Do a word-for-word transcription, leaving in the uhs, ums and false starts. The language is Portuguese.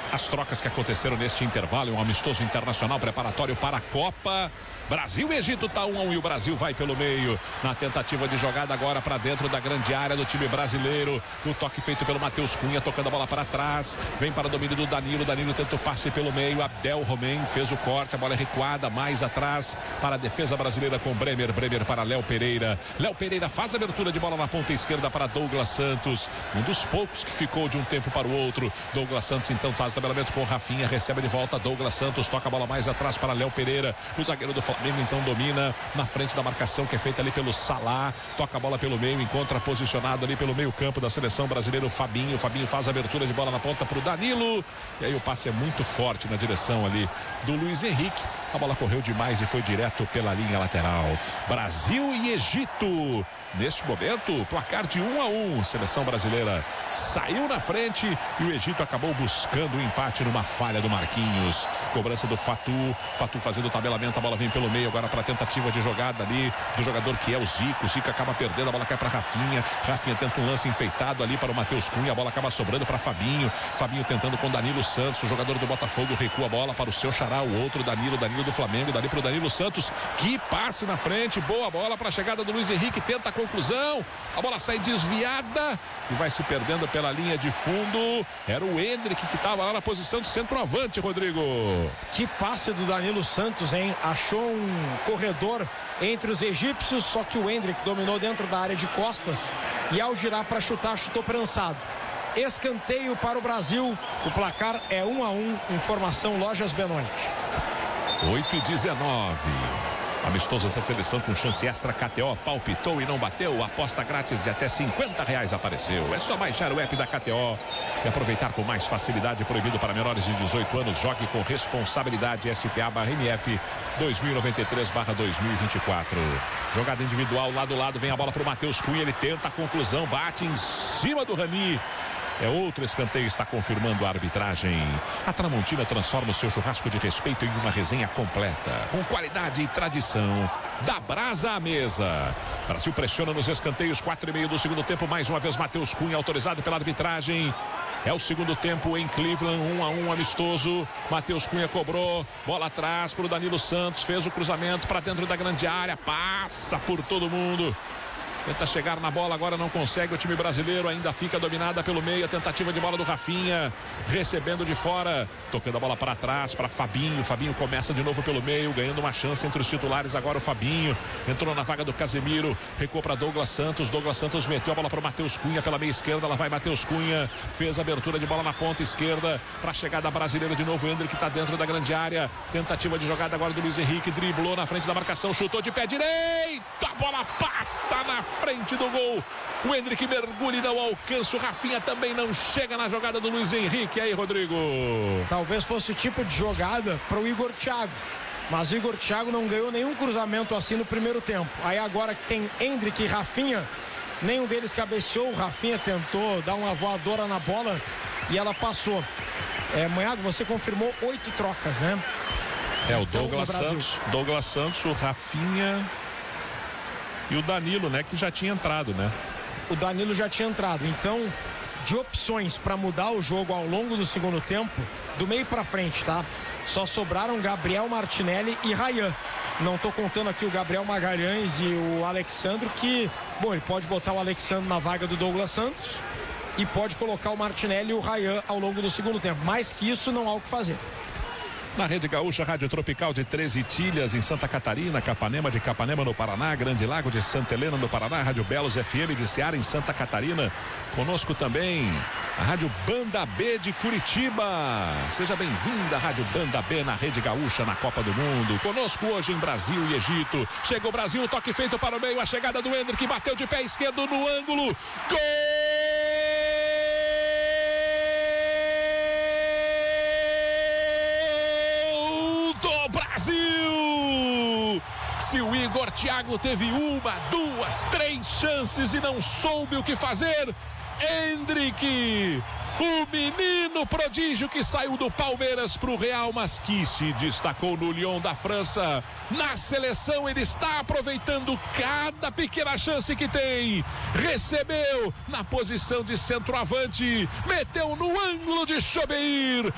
as trocas que aconteceram neste intervalo, um amistoso internacional preparatório para a Copa. Brasil e Egito tá um a um e o Brasil vai pelo meio na tentativa de jogada agora para dentro da grande área do time brasileiro. O toque feito pelo Matheus Cunha, tocando a bola para trás, vem para o domínio do Danilo. Danilo tenta o passe pelo meio, Abdel Romain fez o corte, a bola é recuada mais atrás para a defesa brasileira com Bremer. Bremer para Léo Pereira. Léo Pereira faz a abertura de bola na ponta esquerda para Douglas Santos, um dos poucos que ficou de um tempo para o outro. Douglas Santos então faz o tabelamento com Rafinha, recebe de volta Douglas Santos, toca a bola mais atrás para Léo Pereira. O zagueiro do Flamengo então domina na frente da marcação que é feita ali pelo Salah, toca a bola pelo meio, encontra posicionado ali pelo meio campo da seleção brasileira o Fabinho. O Fabinho faz a abertura de bola na ponta para o Danilo, e aí o passe é muito forte na direção ali do Luiz Henrique. A bola correu demais e foi direto pela linha lateral. Brasil e Egito. Neste momento, placar de um a um. Seleção brasileira saiu na frente e o Egito acabou buscando o empate numa falha do Marquinhos. Cobrança do Fatu. Fatu fazendo o tabelamento. A bola vem pelo meio agora para a tentativa de jogada ali do jogador que é o Zico. O Zico acaba perdendo. A bola cai para Rafinha. Rafinha tenta um lance enfeitado ali para o Matheus Cunha. A bola acaba sobrando para Fabinho. Fabinho tentando com Danilo Santos. O jogador do Botafogo recua a bola para o seu xará. O outro Danilo. Danilo do Flamengo. Dali para o Danilo Santos. Que passe na frente. Boa bola para a chegada do Luiz Henrique. Tenta a conclusão, a bola sai desviada e vai se perdendo pela linha de fundo. Era o Endrick que estava lá na posição de centroavante, Rodrigo. Que passe do Danilo Santos, hein? Achou um corredor entre os egípcios, só que o Endrick dominou dentro da área de costas e ao girar para chutar, chutou prensado. Escanteio para o Brasil, o placar é um a um, informação Lojas Benoni. oito e dezenove. Amistoso essa seleção com chance extra. K T O palpitou e não bateu. Aposta grátis de até cinquenta reais apareceu. É só baixar o app da K T O e aproveitar com mais facilidade. Proibido para menores de dezoito anos. Jogue com responsabilidade. S P A barra M F dois mil e noventa e três barra dois mil e vinte e quatro. Jogada individual lá do lado. Vem a bola para o Matheus Cunha. Ele tenta a conclusão. Bate em cima do Rani. É outro escanteio, está confirmando a arbitragem. A Tramontina transforma o seu churrasco de respeito em uma resenha completa, com qualidade e tradição, da brasa à mesa. Brasil pressiona nos escanteios, quatro e meio do segundo tempo. Mais uma vez Matheus Cunha, autorizado pela arbitragem. É o segundo tempo em Cleveland, um a um amistoso. Matheus Cunha cobrou, bola atrás para o Danilo Santos, fez o cruzamento para dentro da grande área, passa por todo mundo. Tenta chegar na bola, agora não consegue. O time brasileiro ainda fica dominada pelo meio. A tentativa de bola do Rafinha, recebendo de fora, tocando a bola para trás para Fabinho. Fabinho começa de novo pelo meio, ganhando uma chance entre os titulares. Agora o Fabinho entrou na vaga do Casemiro, recuou para Douglas Santos. Douglas Santos meteu a bola para o Matheus Cunha pela meia esquerda. Lá vai Matheus Cunha, fez a abertura de bola na ponta esquerda para a chegada brasileira de novo. O Endrick está dentro da grande área. Tentativa de jogada agora do Luiz Henrique, driblou na frente da marcação, chutou de pé direito. A bola passa na frente do gol. O Endrick mergulha e não alcança. O Rafinha também não chega na jogada do Luiz Henrique. E aí, Rodrigo? Talvez fosse o tipo de jogada para o Igor Thiago, mas o Igor Thiago não ganhou nenhum cruzamento assim no primeiro tempo. Aí agora que tem Endrick e Rafinha, nenhum deles cabeceou. O Rafinha tentou dar uma voadora na bola e ela passou. É, Manhago, você confirmou oito trocas, né? É, o Douglas Santos, Douglas Santos, o Rafinha e o Danilo, né, que já tinha entrado, né? O Danilo já tinha entrado. Então, de opções para mudar o jogo ao longo do segundo tempo, do meio para frente, tá? Só sobraram Gabriel Martinelli e Ryan. Não tô contando aqui o Gabriel Magalhães e o Alexandro, que, bom, ele pode botar o Alexandro na vaga do Douglas Santos e pode colocar o Martinelli e o Ryan ao longo do segundo tempo. Mais que isso, não há o que fazer. Na Rede Gaúcha, Rádio Tropical de Treze Itilhas, em Santa Catarina, Capanema de Capanema, no Paraná, Grande Lago de Santa Helena, no Paraná, Rádio Belos F M de Ceará, em Santa Catarina. Conosco também a Rádio Banda B de Curitiba. Seja bem-vinda, Rádio Banda B na Rede Gaúcha, na Copa do Mundo. Conosco hoje em Brasil e Egito. Chega o Brasil, toque feito para o meio, a chegada do Endrick, bateu de pé esquerdo no ângulo. Gol! Brasil! Se o Igor Thiago teve uma, duas, três chances e não soube o que fazer, Endrick, o menino prodígio que saiu do Palmeiras para o Real, mas que se destacou no Lyon da França. Na seleção ele está aproveitando cada pequena chance que tem. Recebeu na posição de centroavante, meteu no ângulo de Chobeir.